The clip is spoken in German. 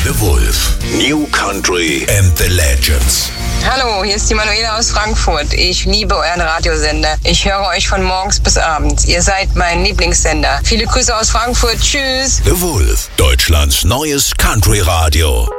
The Wolf. New Country and the Legends. Hallo, hier ist die Manuela aus Frankfurt. Ich liebe euren Radiosender. Ich höre euch von morgens bis abends. Ihr seid mein Lieblingssender. Viele Grüße aus Frankfurt. Tschüss. The Wolf. Deutschlands neues Country-Radio.